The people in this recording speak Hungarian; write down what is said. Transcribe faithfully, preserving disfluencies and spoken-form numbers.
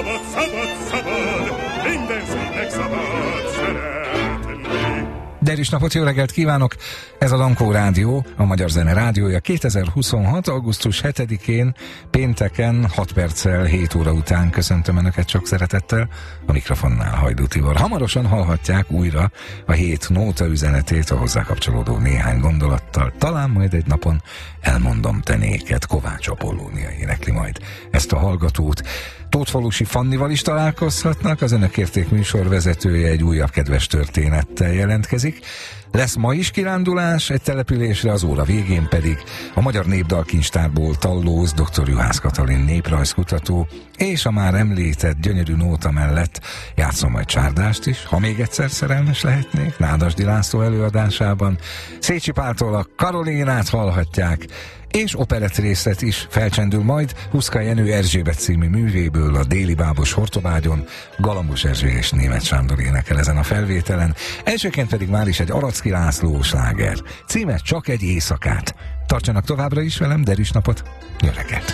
szabad, szabad, szabad, minden színnek szabad szeretni. Derűs napot, jó reggelt kívánok! Ez a Dankó Rádió, a Magyar Zene Rádiója kétezer-huszonhat. augusztus hetedikén, pénteken, hat perccel hét óra után köszöntöm Önöket sok szeretettel, a mikrofonnál Hajdú Tibor. Hamarosan hallhatják újra a hét nóta üzenetét a hozzá kapcsolódó néhány gondolattal. Talán majd egy napon elmondom te néked. Kovács Apollónia énekli majd ezt a hallgatót. Tótfalusi Fannival is találkozhatnak, az Önök Érték műsorvezetője egy újabb kedves történettel jelentkezik. Lesz ma is kirándulás egy településre, az óra végén pedig a Magyar Népdalkincstárból Tallóz dr. Juhász Katalin néprajzkutató, és a már említett gyönyörű nóta mellett játszom majd csárdást is, ha még egyszer szerelmes lehetnék, Nádasdy László előadásában. Szécsi Páltól a Karolinát hallhatják, és operett részlet is felcsendül majd Huszka Jenő Erzsébet című művéből, a Déli Bábos Hortobágyon. Galambos Erzsé és Németh Sándor énekel ezen a felvételen. Elsőként pedig már is egy Aracki László sláger. Címe Csak egy éjszakát. Tartsanak továbbra is velem, derűs napot, jó reggelt!